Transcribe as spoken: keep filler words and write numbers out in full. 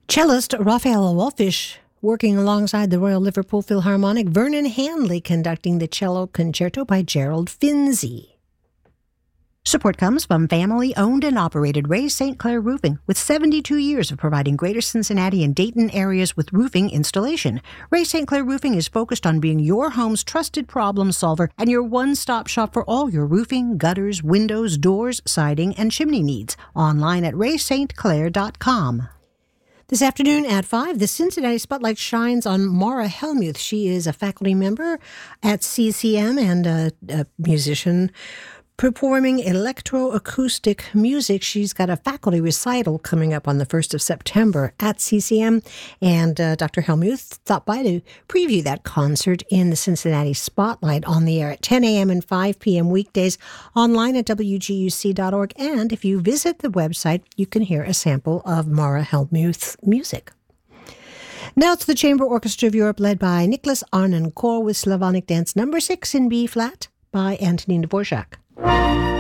Cellist Raphael Wallfisch working alongside the Royal Liverpool Philharmonic, Vernon Hanley conducting the cello concerto by Gerald Finzi. Support comes from family-owned and operated Ray Saint Clair Roofing, with seventy-two years of providing Greater Cincinnati and Dayton areas with roofing installation. Ray Saint Clair Roofing is focused on being your home's trusted problem solver and your one-stop shop for all your roofing, gutters, windows, doors, siding, and chimney needs. Online at ray st clair dot com. This afternoon at five, the Cincinnati Spotlight shines on Maura Helmuth. She is a faculty member at C C M and a, a musician performing electroacoustic music. She's got a faculty recital coming up on the first of September at C C M, and uh, Doctor Helmuth stopped by to preview that concert in the Cincinnati Spotlight on the air at ten a.m. and five p.m. weekdays, online at w g u c dot org, and if you visit the website, you can hear a sample of Maura Helmuth's music. Now it's the Chamber Orchestra of Europe, led by Nicholas Arnon Kor with Slavonic Dance number six in B-flat by Antonin Dvorak.